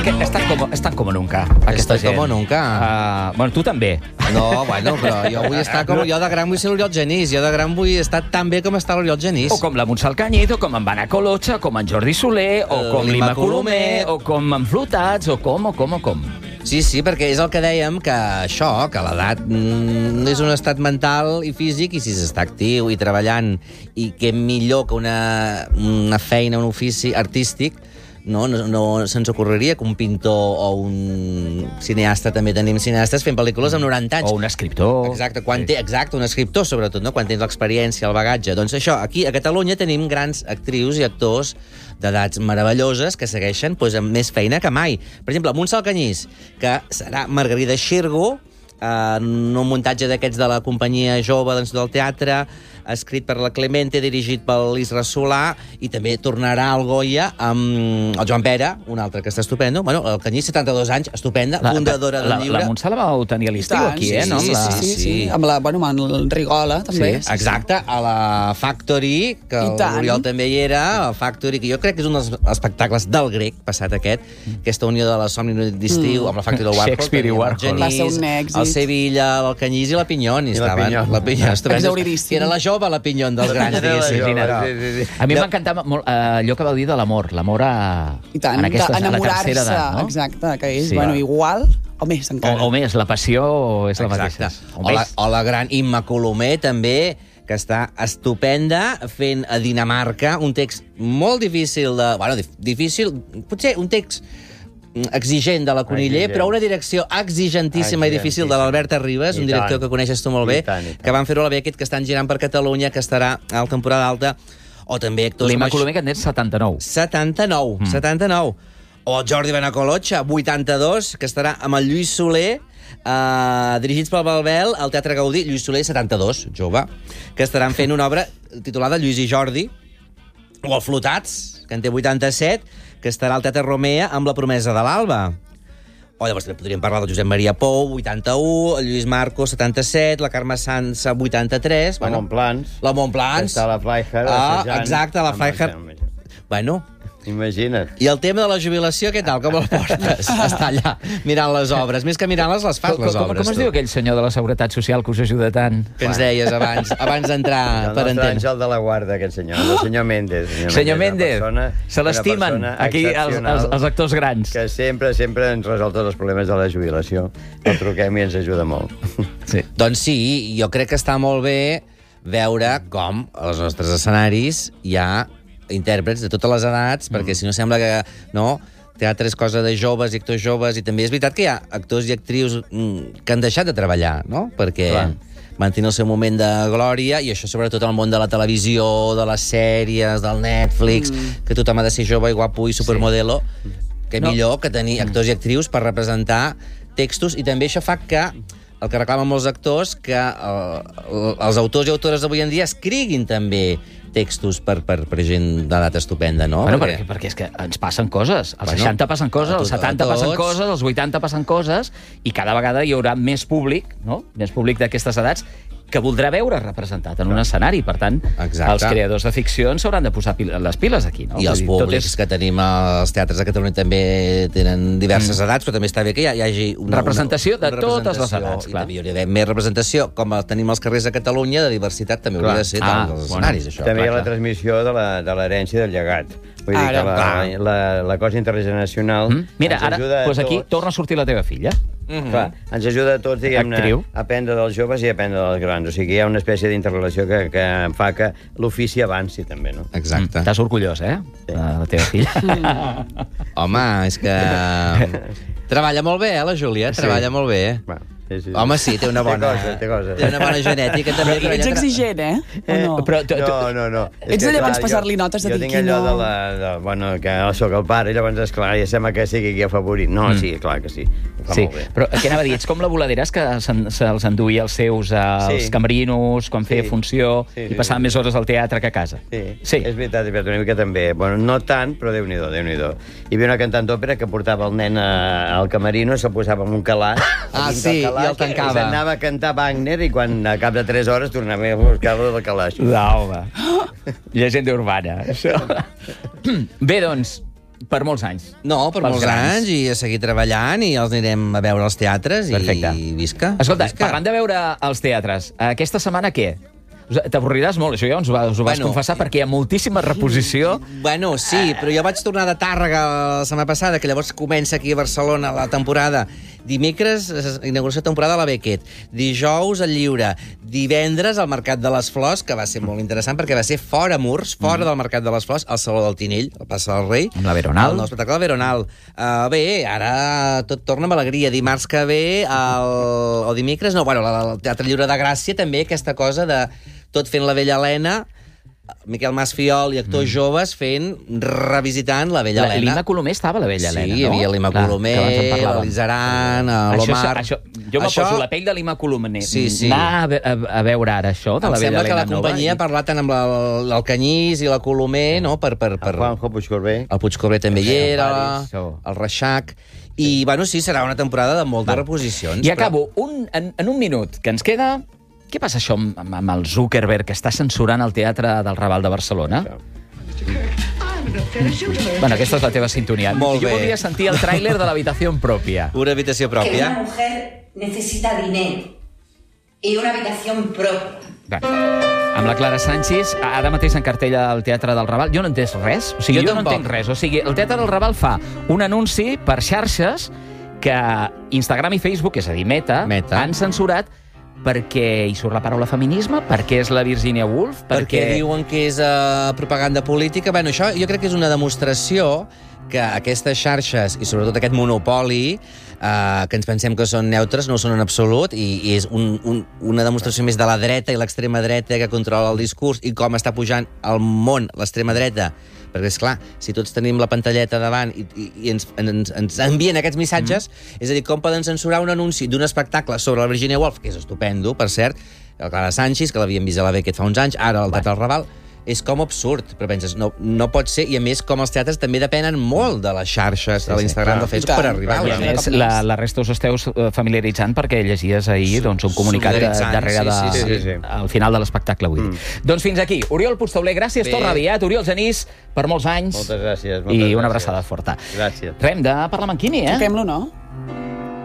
Estan com nunca. Estoy como nunca. Bueno, tu també. No, bueno, però jo vull estar com... Jo de gran vull ser l'Oriol Genís. Jo de gran vull estar tan bé com està l'Oriol Genís. O com la Montse Alcañiz, o com en Vana Colotxa, com en Jordi Soler, o com l'Ima Colomer, o com en Flotats, o com. Sí, perquè és el que dèiem, que això, que l'edat és un estat mental i físic, i si s'està actiu i treballant, i que millor que una feina, un ofici artístic, no se'ns ocorreria que un pintor o un cineasta, també tenim cineastes fent pel·lícules amb 90 anys. O un escriptor. Exacte, un escriptor, sobretot, no? Quan tens l'experiència, el bagatge. Doncs això, aquí a Catalunya tenim grans actrius i actors d'edats meravelloses que segueixen amb més feina que mai. Per exemple, Montse Alcañiz, que serà Margarida Xirgo, en un muntatge d'aquests de la companyia jove del teatre, escrit per la Clemente, dirigit per l'Isra Solà, i també tornarà al Goya amb el Joan Pera, un altre que està estupendo. Bueno, Alcañiz, 72 anys, estupenda, fundadora del llibre. La Montse la vau tenir a l'estiu aquí, no? Sí. Amb el Rigola, també. Sí, exacte, a la Factory, que l'Oriol també hi era, a Factory, que jo crec que és un dels espectacles del grec, passat aquesta unió de la Somni d'estiu amb la Factory del Warhol. Shakespeare i Warhol. Va ser un èxit. El Sevilla, l'Alcañiz i la Pinyón. La Pinyón. Exauridíssim. Era la jove, la Pinyón dels grans, diguéssim. A mi m'encantava molt allò que vau dir de l'amor I tant, enamorar-se, exacte, que és igual o més encara. O més, la passió és la mateixa. O la gran Imma Colomer, també, que està estupenda, fent a Dinamarca un text molt difícil potser un text exigent de la Coniller, però una direcció exigentíssima i difícil de l'Alberta Ribas, un director que coneixes tu molt bé, que van fer-ho a la Beckett, que estan girant per Catalunya, que estarà a la temporada alta, o també actors... L'Ima Colomer, que en 79. 79. O el Jordi Benacolotxa, 82, que estarà amb el Lluís Soler, dirigits pel Balbel, al Teatre Gaudí. Lluís Soler, 72, jove, que estaran fent una obra titulada Lluís i Jordi, o el Flotats, que en té 87, que estarà al Teatre Romea amb La promesa de l'Alba. O llavors també podríem parlar del Josep Maria Pou, 81, el Lluís Marco, 77, la Carme Sansa, 83... La Montplans. La Montplans. Està la Freiherr. Exacte, la Freiherr. Bueno... Imagina't. I el tema de la jubilació, què tal? Com el portes? Està allà mirant les obres. Més que mirant-les, les fas, les obres. Com es diu aquell senyor de la Seguretat Social que us ajuda tant? Què ens deies abans d'entrar per entendre? El àngel de la guarda, aquest senyor, el senyor Méndez. Senyor Méndez, se l'estimen aquí els actors grans. Que sempre ens resol tots els problemes de la jubilació. El truquem i ens ajuda molt. Doncs sí, jo crec que està molt bé veure com als nostres escenaris hi ha intèrprets de totes les edats, perquè si no sembla que teatre és cosa de joves i actors joves, i també és veritat que hi ha actors i actrius que han deixat de treballar, no? Perquè van tenir el seu moment de glòria, i això sobretot en el món de la televisió, de les sèries, del Netflix, que tothom ha de ser jove i guapo i supermodelo, que millor que tenir actors i actrius per representar textos, i també això fa que el que reclamen molts actors, que els autors i autores d'avui en dia escriguin també textos per gent d'edat estupenda, no? Bueno, perquè és que ens passen coses. Als 60 passen coses, als 70 passen coses, als 80 passen coses, i cada vegada hi haurà més públic, no? Més públic d'aquestes edats, que voldrà veure representat en un escenari. Per tant, els creadors de ficció s'hauran de posar les piles aquí, no? I els públics que tenim als teatres de Catalunya també tenen diverses edats, però també està bé que hi hagi una representació de totes les edats, clar. I també hi hauria més representació, com tenim als carrers de Catalunya, de diversitat també hauria de ser dels escenaris, això. També hi ha la transmissió de l'herència del llegat. Vull dir que la cosa intergeneracional... Mira, ara, aquí torna a sortir la teva filla. Ens ajuda a tots, diguem-ne, a aprendre dels joves i a aprendre dels grans. O sigui, hi ha una espècie d'interrelació que fa que l'ofici avanci, també, no? Exacte. Estàs orgullós, de la teva filla. Home, és que... Treballa molt bé, la Júlia? Treballa molt bé. Home, sí, té una bona... Té cosa. Té una bona genètica, també. Ets exigent, O no? No. Ets d'allò pots passar-li notes de dir qui no... Jo tinc allò bueno, que sóc el pare, i llavors, esclar, ja sembla que sigui qui afavorit. No, sí, clar que sí. Sí, però què anava a dir? Ets com la Voladeres, que se'ls enduïa els seus als camerinos, quan feia funció, i passava més hores al teatre que a casa. Sí, és veritat, una mica també. Bueno, no tant, però Déu-n'hi-do. Hi havia una cantant d'òpera que portava el nen al camerino, se'l posava en un calaix. Sí, i el tancava. I s'anava a cantar Wagner, i quan a cap de 3 hores tornava a buscar-lo del calaix. Home, llegenda urbana, això. Bé, doncs, per molts anys. No, per molts anys, i a seguir treballant, i els anirem a veure als teatres, i visca. Escolta, parlant de veure els teatres, aquesta setmana què? T'avorriràs molt, això ja ens ho vas confessar, perquè hi ha moltíssima reposició. Bueno, sí, però jo vaig tornar de Tàrrega la setmana passada, que llavors comença aquí a Barcelona la temporada. Dimecres, inauguració de temporada a la Beckett. Dijous, al Lliure. Divendres, al Mercat de les Flors, que va ser molt interessant, perquè va ser fora Murs, fora del Mercat de les Flors, al Saló del Tinell, al Plaça del Rei. Amb la Veronal. El nou espectacle de Veronal. Bé, ara tot torna amb alegria. Dimarts que ve, o dimecres, no, bueno, el Teatre Lliure de Gràcia, també, aquesta cosa de tot fent la Vella Helena, Miquel Masfiol i actors joves revisitant la Vella Helena. L'Ima Colomer estava a la Vella Helena, no? Sí, hi havia l'Ima Colomer, l'Isaran, l'Omar... Jo me poso la pell de l'Ima Colomer. Anar a veure ara això de la Vella Helena nova. Em sembla que la companyia ha parlat tant amb l'Alcanyís i la Colomer, no? El Juanjo Puigcorbé. El Puigcorbé també hi era, el Reixac... I, bueno, sí, serà una temporada de moltes reposicions. I acabo, en un minut, que ens queda... Què passa això amb el Zuckerberg, que està censurant el Teatre del Raval de Barcelona? Bueno, aquesta és la teva sintonia. Molt bé. Jo volia sentir el tràiler de l'habitació pròpia. Una habitació pròpia. Que una mujer necesita dinero y una habitación propia. Amb la Clara Sanchis, ara mateix en cartell al Teatre del Raval. Jo no entenc res. O sigui, jo no entenc res. O sigui, el Teatre del Raval fa un anunci per xarxes que Instagram i Facebook, és a dir, Meta. Han censurat perquè hi surt la paraula feminisme, perquè és la Virginia Woolf, perquè diuen que és propaganda política. Bueno, això jo crec que és una demostració que aquestes xarxes, i sobretot aquest monopoli, que ens pensem que són neutres, no ho són en absolut, i és una demostració més de la dreta i l'extrema dreta que controla el discurs, i com està pujant al món l'extrema dreta. Perquè, esclar, si tots tenim la pantalleta davant i ens envien aquests missatges, és a dir, com poden censurar un anunci d'un espectacle sobre la Virginia Woolf, que és estupendo, per cert, la Clara Sanchis, que l'havíem vist a la Beckett fa uns anys, ara al Teatre del Raval, és com absurd, però penses, no pot ser, i a més, com els teatres també depenen molt de les xarxes, de l'Instagram, del Facebook, per arribar. I a més, la resta us esteu familiaritzant perquè llegies ahir un comunicat darrere al final de l'espectacle, vull dir. Doncs fins aquí. Oriol Puigtauler, gràcies, torna aviat. Oriol Genís, per molts anys. Moltes gràcies. I una abraçada forta. Gràcies. Hem de parlar amb en Quimi, Toquem-lo, no?